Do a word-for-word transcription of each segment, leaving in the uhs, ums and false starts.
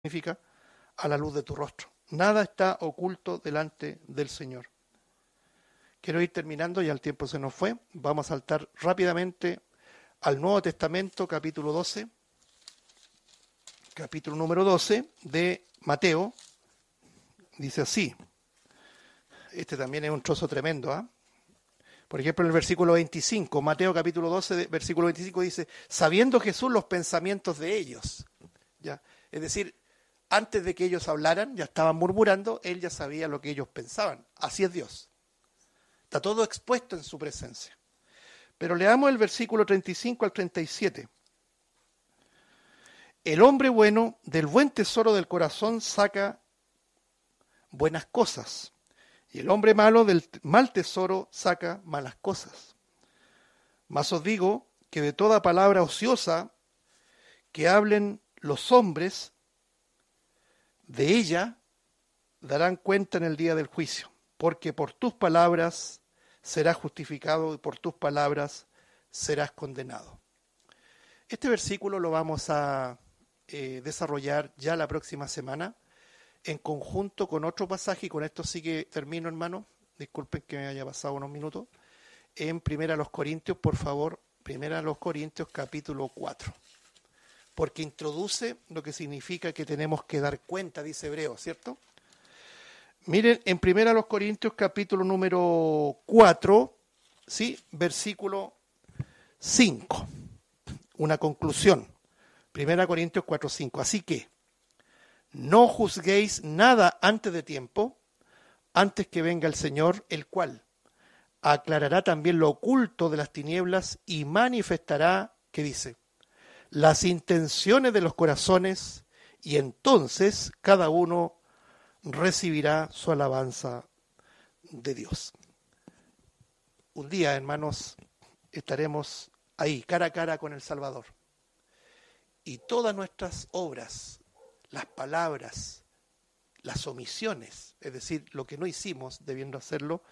significa a la luz de tu rostro. Nada está oculto delante del Señor. Quiero ir terminando, ya el tiempo se nos fue. Vamos a saltar rápidamente al Nuevo Testamento, capítulo doce. Capítulo número doce de Mateo. Dice así. Este también es un trozo tremendo, ¿ah? ¿eh? Por ejemplo, en el versículo veinticinco, Mateo capítulo doce, versículo veinticinco dice, sabiendo Jesús los pensamientos de ellos. ¿Ya? Es decir, antes de que ellos hablaran, ya estaban murmurando, él ya sabía lo que ellos pensaban. Así es Dios. Está todo expuesto en su presencia. Pero leamos el versículo treinta y cinco al treinta y siete. El hombre bueno del buen tesoro del corazón saca buenas cosas, y el hombre malo del mal tesoro saca malas cosas. Mas os digo que de toda palabra ociosa que hablen los hombres, de ella darán cuenta en el día del juicio, porque por tus palabras serás justificado y por tus palabras serás condenado. Este versículo lo vamos a eh, desarrollar ya la próxima semana en conjunto con otro pasaje, y con esto sí que termino, hermano, disculpen que me haya pasado unos minutos, en Primera a los Corintios, por favor, Primera a los Corintios capítulo cuatro, porque introduce lo que significa que tenemos que dar cuenta, dice Hebreo, ¿cierto? Miren, en Primera a los Corintios capítulo número cuatro, ¿sí? Versículo cinco, una conclusión, Primera Corintios cuatro, cinco, así que no juzguéis nada antes de tiempo, antes que venga el Señor, el cual aclarará también lo oculto de las tinieblas y manifestará, ¿qué dice? Las intenciones de los corazones, y entonces cada uno recibirá su alabanza de Dios. Un día, hermanos, estaremos ahí, cara a cara con el Salvador. Y todas nuestras obras, las palabras, las omisiones, es decir, lo que no hicimos debiendo hacerlo,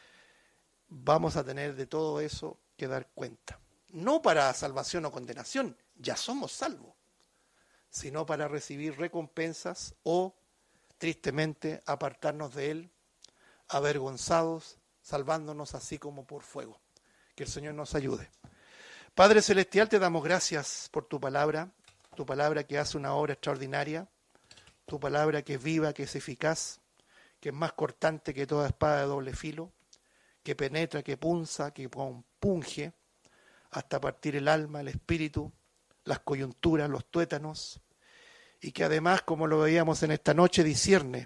vamos a tener de todo eso que dar cuenta. No para salvación o condenación, ya somos salvos, sino para recibir recompensas o, tristemente, apartarnos de Él, avergonzados, salvándonos así como por fuego. Que el Señor nos ayude. Padre Celestial, te damos gracias por tu palabra, tu palabra que hace una obra extraordinaria, tu palabra que es viva, que es eficaz, que es más cortante que toda espada de doble filo, que penetra, que punza, que punge, hasta partir el alma, el espíritu, las coyunturas, los tuétanos, y que además, como lo veíamos en esta noche, discierne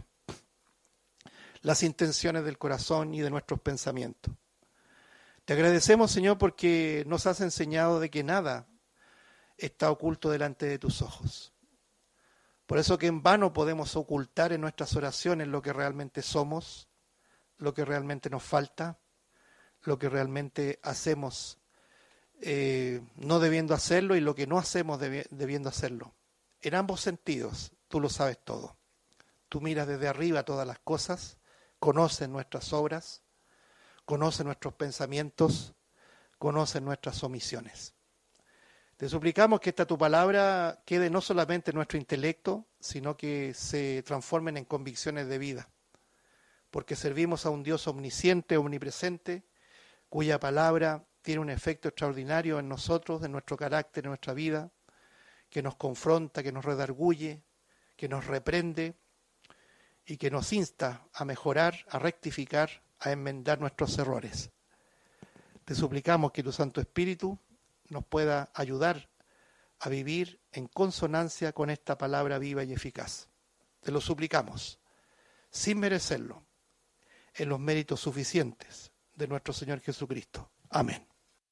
las intenciones del corazón y de nuestros pensamientos. Te agradecemos, Señor, porque nos has enseñado de que nada está oculto delante de tus ojos. Por eso que en vano podemos ocultar en nuestras oraciones lo que realmente somos, lo que realmente nos falta, lo que realmente hacemos eh, no debiendo hacerlo y lo que no hacemos debi- debiendo hacerlo. En ambos sentidos, tú lo sabes todo. Tú miras desde arriba todas las cosas, conoces nuestras obras, conoces nuestros pensamientos, conoces nuestras omisiones. Te suplicamos que esta tu palabra quede no solamente en nuestro intelecto, sino que se transformen en convicciones de vida, porque servimos a un Dios omnisciente, omnipresente, cuya palabra tiene un efecto extraordinario en nosotros, en nuestro carácter, en nuestra vida, que nos confronta, que nos redarguye, que nos reprende y que nos insta a mejorar, a rectificar, a enmendar nuestros errores. Te suplicamos que tu Santo Espíritu nos pueda ayudar a vivir en consonancia con esta palabra viva y eficaz. Te lo suplicamos, sin merecerlo, en los méritos suficientes de nuestro Señor Jesucristo. Amén.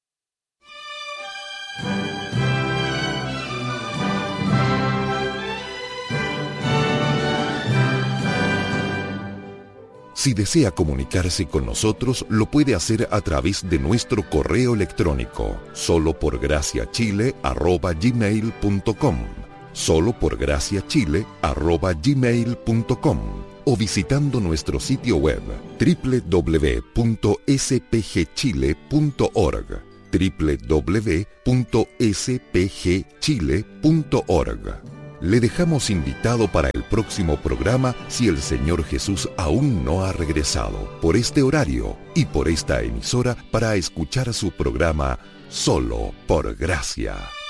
Si desea comunicarse con nosotros, lo puede hacer a través de nuestro correo electrónico, solo por gracia chile arroba gmail punto com, solo por gracia chile arroba gmail punto com, o visitando nuestro sitio web doble u doble u doble u punto s p g chile punto org, doble u doble u doble u punto s p g chile punto org. Le dejamos invitado para el próximo programa si el Señor Jesús aún no ha regresado, por este horario y por esta emisora para escuchar su programa Solo por Gracia.